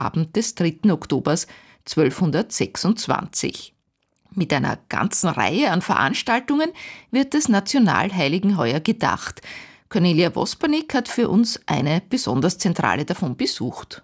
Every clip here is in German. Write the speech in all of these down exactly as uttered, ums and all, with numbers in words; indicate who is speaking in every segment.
Speaker 1: Abend des dritten Oktobers zwölfhundertsechsundzwanzig. Mit einer ganzen Reihe an Veranstaltungen wird des Nationalheiligen heuer gedacht. Cornelia Wospernick hat für uns eine besonders zentrale davon besucht.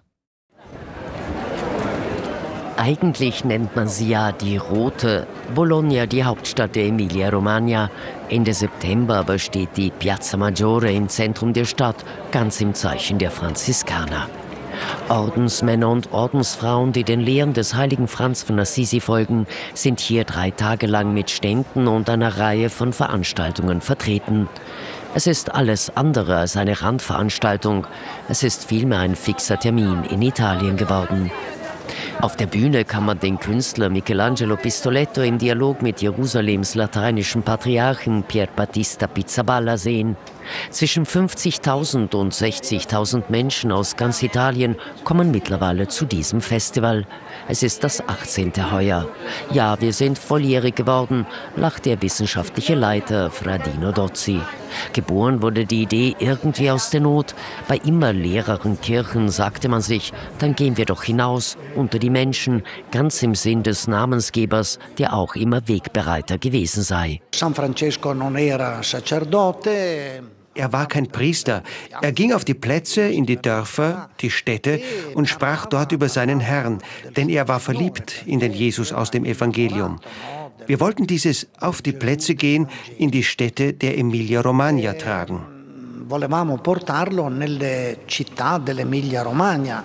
Speaker 2: Eigentlich nennt man sie ja die Rote. Bologna, die Hauptstadt der Emilia-Romagna. Ende September aber steht die Piazza Maggiore im Zentrum der Stadt, ganz im Zeichen der Franziskaner. Ordensmänner und Ordensfrauen, die den Lehren des heiligen Franz von Assisi folgen, sind hier drei Tage lang mit Ständen und einer Reihe von Veranstaltungen vertreten. Es ist alles andere als eine Randveranstaltung. Es ist vielmehr ein fixer Termin in Italien geworden. Auf der Bühne kann man den Künstler Michelangelo Pistoletto im Dialog mit Jerusalems lateinischen Patriarchen Pier Battista Pizzaballa sehen. Zwischen fünfzigtausend und sechzigtausend Menschen aus ganz Italien kommen mittlerweile zu diesem Festival. Es ist das achtzehnte heuer. Ja, wir sind volljährig geworden, lacht der wissenschaftliche Leiter Fradino Dozzi. Geboren wurde die Idee irgendwie aus der Not. Bei immer leereren Kirchen sagte man sich, dann gehen wir doch hinaus unter die Menschen, ganz im Sinn des Namensgebers, der auch immer Wegbereiter gewesen sei.
Speaker 3: San Francesco non era sacerdote.
Speaker 4: Er war kein Priester. Er ging auf die Plätze, in die Dörfer, die Städte und sprach dort über seinen Herrn, denn er war verliebt in den Jesus aus dem Evangelium. Wir wollten dieses auf die Plätze gehen, in die Städte der Emilia-Romagna tragen.
Speaker 3: Volevamo portarlo nelle città dell'Emilia-Romagna.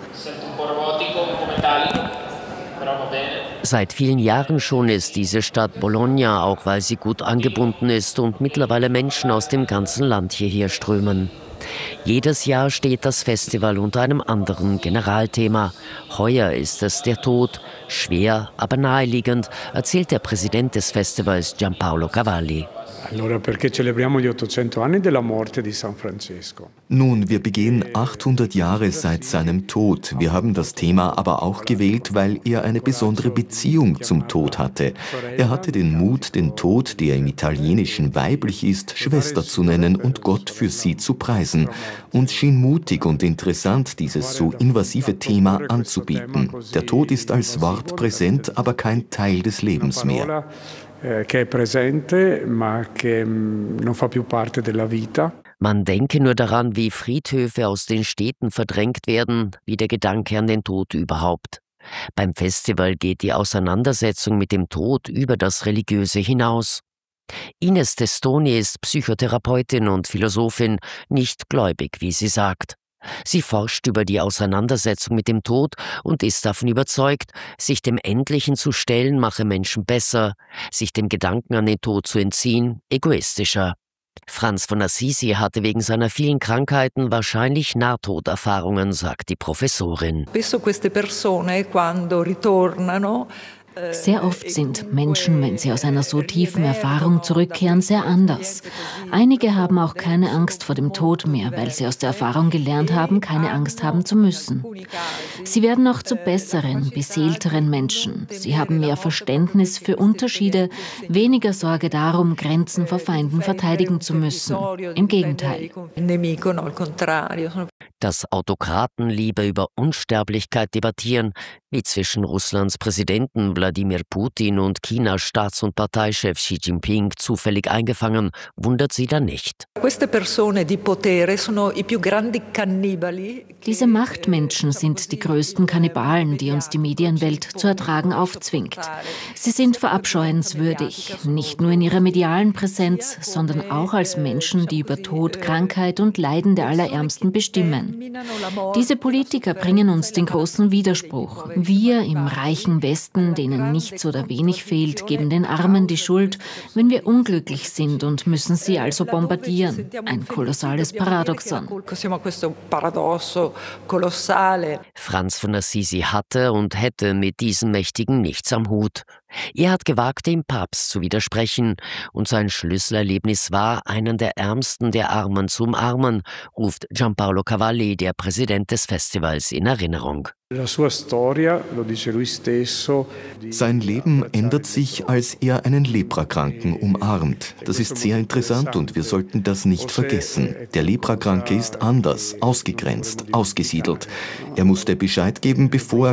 Speaker 2: Seit vielen Jahren schon ist diese Stadt Bologna, auch weil sie gut angebunden ist und mittlerweile Menschen aus dem ganzen Land hierher strömen. Jedes Jahr steht das Festival unter einem anderen Generalthema. Heuer ist es der Tod, schwer, aber naheliegend, erzählt der Präsident des Festivals Giampaolo Cavalli.
Speaker 5: Allora, perché celebriamo gli ottocento anni della morte di San Francesco.
Speaker 6: Nun, wir begehen achthundert Jahre seit seinem Tod. Wir haben das Thema aber auch gewählt, weil er eine besondere Beziehung zum Tod hatte. Er hatte den Mut, den Tod, der im Italienischen weiblich ist, Schwester zu nennen und Gott für sie zu preisen. Uns schien mutig und interessant, dieses so invasive Thema anzubieten. Der Tod ist als Wort präsent, aber kein Teil des Lebens mehr.
Speaker 5: Che è presente, ma che non fa più parte della vita.
Speaker 2: Man denke nur daran, wie Friedhöfe aus den Städten verdrängt werden, wie der Gedanke an den Tod überhaupt. Beim Festival geht die Auseinandersetzung mit dem Tod über das Religiöse hinaus. Ines Testoni ist Psychotherapeutin und Philosophin, nicht gläubig, wie sie sagt. Sie forscht über die Auseinandersetzung mit dem Tod und ist davon überzeugt, sich dem Endlichen zu stellen, mache Menschen besser, sich dem Gedanken an den Tod zu entziehen, egoistischer. Franz von Assisi hatte wegen seiner vielen Krankheiten wahrscheinlich Nahtoderfahrungen, sagt die Professorin.
Speaker 7: Spesso queste persone, quando ritornano,
Speaker 8: Sehr oft sind Menschen, wenn sie aus einer so tiefen Erfahrung zurückkehren, sehr anders. Einige haben auch keine Angst vor dem Tod mehr, weil sie aus der Erfahrung gelernt haben, keine Angst haben zu müssen. Sie werden auch zu besseren, beseelteren Menschen. Sie haben mehr Verständnis für Unterschiede, weniger Sorge darum, Grenzen vor Feinden verteidigen zu müssen. Im Gegenteil.
Speaker 2: Dass Autokraten lieber über Unsterblichkeit debattieren, wie zwischen Russlands Präsidenten Wladimir Putin und Chinas Staats- und Parteichef Xi Jinping zufällig eingefangen, wundert sie dann nicht.
Speaker 8: Diese Machtmenschen sind die größten Kannibalen, die uns die Medienwelt zu ertragen aufzwingt. Sie sind verabscheuenswürdig, nicht nur in ihrer medialen Präsenz, sondern auch als Menschen, die über Tod, Krankheit und Leiden der Allerärmsten bestimmen. Diese Politiker bringen uns den großen Widerspruch. Wir im reichen Westen, denen nichts oder wenig fehlt, geben den Armen die Schuld, wenn wir unglücklich sind und müssen sie also bombardieren. Ein kolossales Paradoxon.
Speaker 2: Franz von Assisi hatte und hätte mit diesen Mächtigen nichts am Hut. Er hat gewagt, dem Papst zu widersprechen, und sein Schlüsselerlebnis war, einen der Ärmsten der Armen zu umarmen, ruft Gianpaolo Cavalli, der Präsident des Festivals, in Erinnerung.
Speaker 6: Sein Leben ändert sich, als er einen Leprakranken umarmt. Das ist sehr interessant und wir sollten das nicht vergessen. Der Leprakranke ist anders, ausgegrenzt, ausgesiedelt. Er musste Bescheid geben, bevor er